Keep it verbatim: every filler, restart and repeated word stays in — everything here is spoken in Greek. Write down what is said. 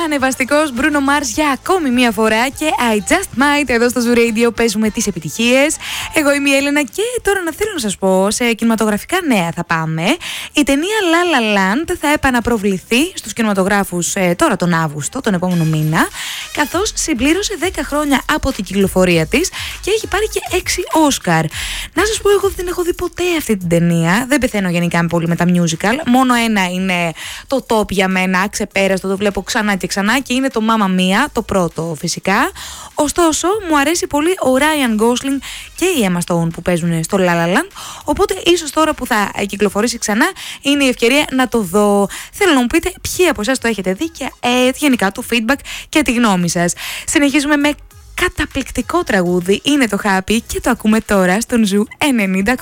ανεβαστικός Bruno Mars για ακόμη μία φορά και I Just Might εδώ στο Zoo Radio παίζουμε τις επιτυχίες. Εγώ είμαι η Έλενα και τώρα να θέλω να σας πω, σε κινηματογραφικά νέα θα πάμε. Η ταινία La La Land θα επαναπροβληθεί στους κινηματογράφους ε, τώρα τον Αύγουστο, τον επόμενο μήνα, καθώς συμπλήρωσε δέκα χρόνια από την κυκλοφορία της και έχει πάρει και έξι Όσκαρ. Να σας πω, εγώ δεν έχω δει ποτέ αυτή την ταινία, δεν πεθαίνω γενικά πολύ με τα musical, μόνο ένα είναι το top για μένα, αξεπέραστο, το βλέπω ξανά και ξανά και είναι το Mamma Mia, το πρώτο φυσικά. Ωστόσο, μου αρέσει πολύ ο Ryan Gosling και η Emma Stone που παίζουν στο La La Land, οπότε ίσως τώρα που θα κυκλοφορήσει ξανά είναι η ευκαιρία να το δω. Θέλω να μου πείτε ποιοι από εσάς το έχετε δει και ε, γενικά το feedback και τη γνώμη σας. Συνεχίζουμε με καταπληκτικό τραγούδι, είναι το Happy και το ακούμε τώρα στον Zoo ενενήντα.